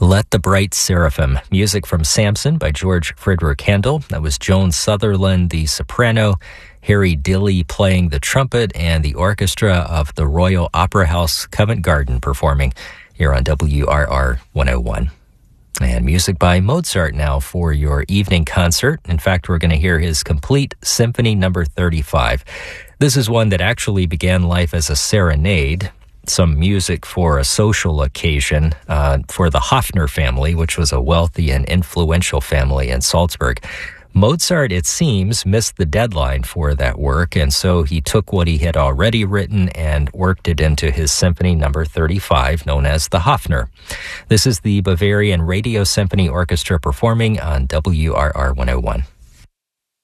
Let the Bright Seraphim, music from Samson by George Frideric Handel. That was Joan Sutherland, the soprano, Harry Dilley playing the trumpet, and the orchestra of the Royal Opera House Covent Garden performing here on WRR 101. And music by Mozart now for your evening concert. In fact, we're going to hear his complete Symphony Number 35. This is one that actually began life as a serenade, some music for a social occasion for the Hofner family, which was a wealthy and influential family in Salzburg. Mozart, it seems, missed the deadline for that work, and so he took what he had already written and worked it into his Symphony Number 35, known as the Hofner. This is the Bavarian Radio Symphony Orchestra performing on WRR 101.